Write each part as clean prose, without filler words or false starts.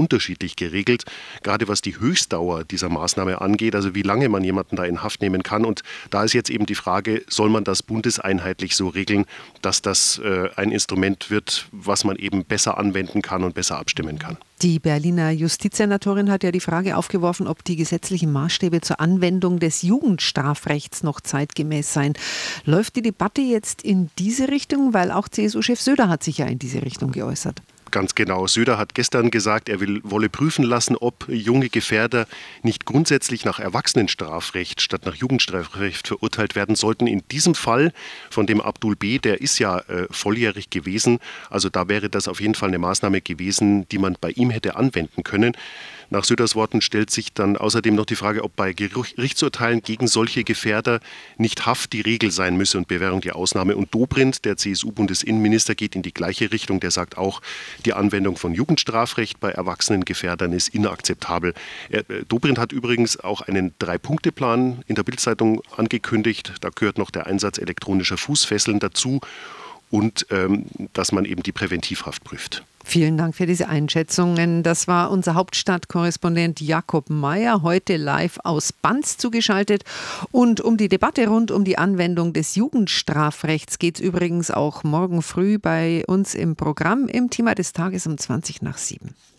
unterschiedlich geregelt, gerade was die Höchstdauer dieser Maßnahme angeht, also wie lange man jemanden da in Haft nehmen kann. Und da ist jetzt eben die Frage, soll man das bundeseinheitlich so regeln, dass das ein Instrument wird, was man eben besser anwenden kann und besser abstimmen kann. Die Berliner Justizsenatorin hat ja die Frage aufgeworfen, ob die gesetzlichen Maßstäbe zur Anwendung des Jugendstrafrechts noch zeitgemäß seien. Läuft die Debatte jetzt in diese Richtung? Weil auch CSU-Chef Söder hat sich ja in diese Richtung geäußert. Ganz genau. Söder hat gestern gesagt, er wolle prüfen lassen, ob junge Gefährder nicht grundsätzlich nach Erwachsenenstrafrecht statt nach Jugendstrafrecht verurteilt werden sollten. In diesem Fall von dem Abdul B., der ist ja volljährig gewesen. Also da wäre das auf jeden Fall eine Maßnahme gewesen, die man bei ihm hätte anwenden können. Nach Söders Worten stellt sich dann außerdem noch die Frage, ob bei Gerichtsurteilen gegen solche Gefährder nicht Haft die Regel sein müsse und Bewährung die Ausnahme. Und Dobrindt, der CSU-Bundesinnenminister, geht in die gleiche Richtung. Der sagt auch, die Anwendung von Jugendstrafrecht bei erwachsenen Gefährdern ist inakzeptabel. Dobrindt hat übrigens auch einen 3-Punkte-Plan in der Bild-Zeitung angekündigt. Da gehört noch der Einsatz elektronischer Fußfesseln dazu und dass man eben die Präventivhaft prüft. Vielen Dank für diese Einschätzungen. Das war unser Hauptstadtkorrespondent Jakob Mayer, heute live aus Banz zugeschaltet. Und um die Debatte rund um die Anwendung des Jugendstrafrechts geht es übrigens auch morgen früh bei uns im Programm im Thema des Tages um 7:20.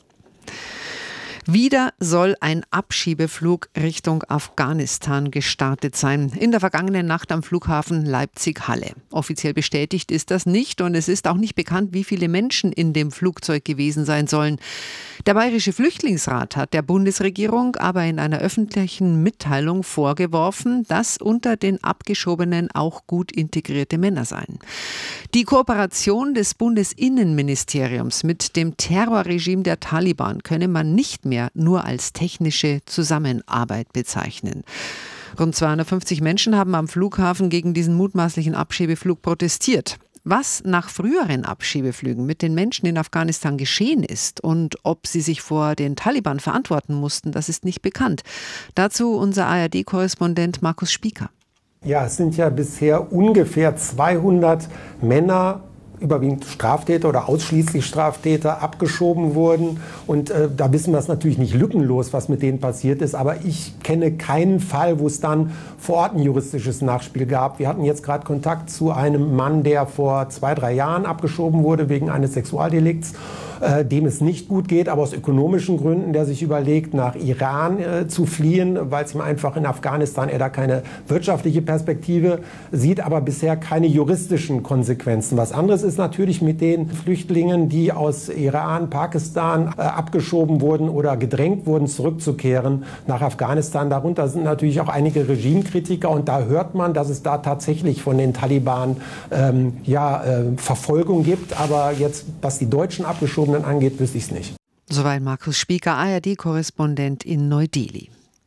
Wieder soll ein Abschiebeflug Richtung Afghanistan gestartet sein. In der vergangenen Nacht am Flughafen Leipzig-Halle. Offiziell bestätigt ist das nicht und es ist auch nicht bekannt, wie viele Menschen in dem Flugzeug gewesen sein sollen. Der Bayerische Flüchtlingsrat hat der Bundesregierung aber in einer öffentlichen Mitteilung vorgeworfen, dass unter den Abgeschobenen auch gut integrierte Männer seien. Die Kooperation des Bundesinnenministeriums mit dem Terrorregime der Taliban könne man nicht mehr nur als technische Zusammenarbeit bezeichnen. Rund 250 Menschen haben am Flughafen gegen diesen mutmaßlichen Abschiebeflug protestiert. Was nach früheren Abschiebeflügen mit den Menschen in Afghanistan geschehen ist und ob sie sich vor den Taliban verantworten mussten, das ist nicht bekannt. Dazu unser ARD-Korrespondent Markus Spieker. Ja, es sind ja bisher ungefähr 200 Männer, überwiegend Straftäter oder ausschließlich Straftäter, abgeschoben wurden. Und da wissen wir es natürlich nicht lückenlos, was mit denen passiert ist. Aber ich kenne keinen Fall, wo es dann vor Ort ein juristisches Nachspiel gab. Wir hatten jetzt gerade Kontakt zu einem Mann, der vor 2-3 Jahren abgeschoben wurde wegen eines Sexualdelikts, dem es nicht gut geht, aber aus ökonomischen Gründen, der sich überlegt, nach Iran zu fliehen, weil es ihm einfach in Afghanistan er da keine wirtschaftliche Perspektive sieht, aber bisher keine juristischen Konsequenzen. Was anderes ist natürlich mit den Flüchtlingen, die aus Iran, Pakistan abgeschoben wurden oder gedrängt wurden, zurückzukehren nach Afghanistan. Darunter sind natürlich auch einige Regimekritiker und da hört man, dass es da tatsächlich von den Taliban Verfolgung gibt. Aber jetzt, was die deutschen Abgeschobenen angeht, wüsste ich es nicht. Soweit Markus Spieker, ARD-Korrespondent in Neu-Delhi.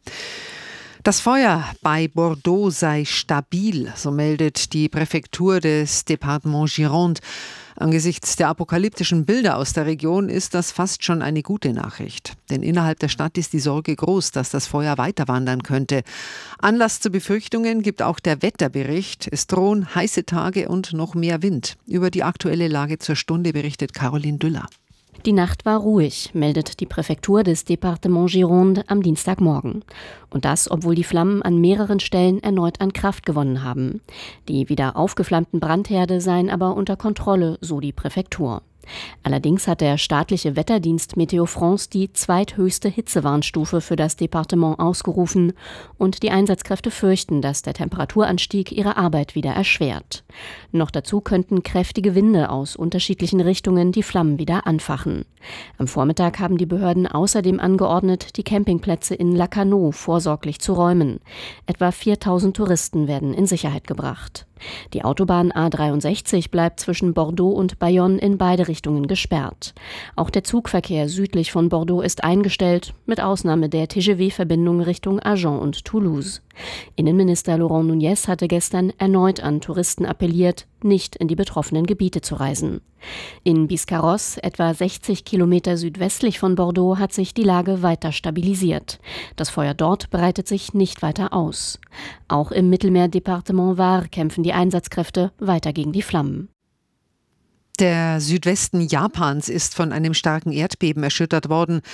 Das Feuer bei Bordeaux sei stabil, so meldet die Präfektur des Departements Gironde. Angesichts der apokalyptischen Bilder aus der Region ist das fast schon eine gute Nachricht. Denn innerhalb der Stadt ist die Sorge groß, dass das Feuer weiter wandern könnte. Anlass zu Befürchtungen gibt auch der Wetterbericht. Es drohen heiße Tage und noch mehr Wind. Über die aktuelle Lage zur Stunde berichtet Caroline Düller. Die Nacht war ruhig, meldet die Präfektur des Departements Gironde am Dienstagmorgen. Und das, obwohl die Flammen an mehreren Stellen erneut an Kraft gewonnen haben. Die wieder aufgeflammten Brandherde seien aber unter Kontrolle, so die Präfektur. Allerdings hat der staatliche Wetterdienst Météo France die zweithöchste Hitzewarnstufe für das Departement ausgerufen und die Einsatzkräfte fürchten, dass der Temperaturanstieg ihre Arbeit wieder erschwert. Noch dazu könnten kräftige Winde aus unterschiedlichen Richtungen die Flammen wieder anfachen. Am Vormittag haben die Behörden außerdem angeordnet, die Campingplätze in Lacanau vorsorglich zu räumen. Etwa 4000 Touristen werden in Sicherheit gebracht. Die Autobahn A63 bleibt zwischen Bordeaux und Bayonne in beide Richtungen gesperrt. Auch der Zugverkehr südlich von Bordeaux ist eingestellt, mit Ausnahme der TGV-Verbindung Richtung Agen und Toulouse. Innenminister Laurent Nunez hatte gestern erneut an Touristen appelliert, nicht in die betroffenen Gebiete zu reisen. In Biscarrosse, etwa 60 Kilometer südwestlich von Bordeaux, hat sich die Lage weiter stabilisiert. Das Feuer dort breitet sich nicht weiter aus. Auch im Mittelmeerdepartement Var kämpfen die Einsatzkräfte weiter gegen die Flammen. Der Südwesten Japans ist von einem starken Erdbeben erschüttert worden.